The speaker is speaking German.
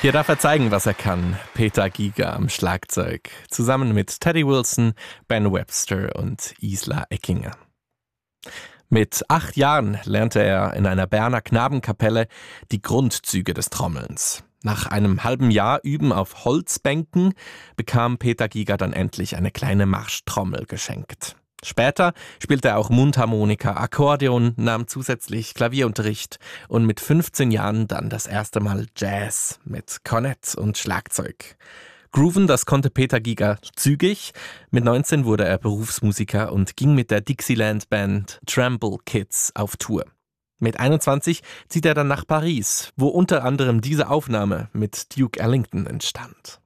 Hier darf er zeigen, was er kann. Peter Giger am Schlagzeug. Zusammen mit Teddy Wilson, Ben Webster und Isla Eckinger. Mit 8 Jahren lernte er in einer Berner Knabenkapelle die Grundzüge des Trommelns. Nach einem halben Jahr Üben auf Holzbänken bekam Peter Giger dann endlich eine kleine Marschtrommel geschenkt. Später spielte er auch Mundharmonika, Akkordeon, nahm zusätzlich Klavierunterricht und mit 15 Jahren dann das erste Mal Jazz mit Kornett und Schlagzeug. Grooven, das konnte Peter Giger zügig. Mit 19 wurde er Berufsmusiker und ging mit der Dixieland-Band Trample Kids auf Tour. Mit 21 zieht er dann nach Paris, wo unter anderem diese Aufnahme mit Duke Ellington entstand.